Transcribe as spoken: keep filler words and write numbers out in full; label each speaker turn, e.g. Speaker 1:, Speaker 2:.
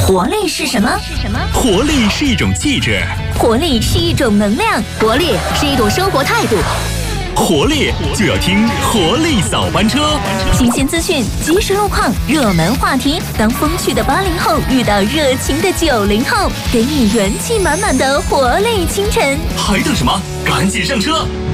Speaker 1: 活力是什么？
Speaker 2: 活力是一种气质，
Speaker 1: 活力是一种能量，
Speaker 3: 活力是一种生活态度。
Speaker 2: 活力就要听活力早班车，
Speaker 1: 新鲜资讯、即时路况、热门话题。当风趣的八零后遇到热情的九零后，给你元气满满的活力清晨。
Speaker 2: 还等什么？赶紧上车！